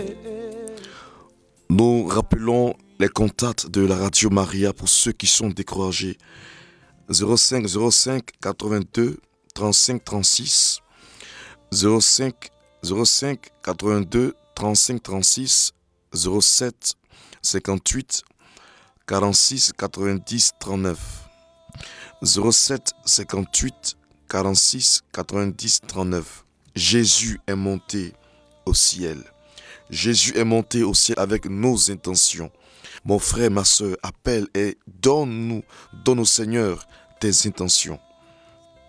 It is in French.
Nous rappelons les contacts de la Radio Maria pour ceux qui sont découragés. 05 05 82 35 36 05 82 35 36 07 58 46 90 39 07 58 46 90 39. Jésus est monté au ciel. Jésus est monté au ciel avec nos intentions. Mon frère, ma soeur, appelle et donne au Seigneur tes intentions.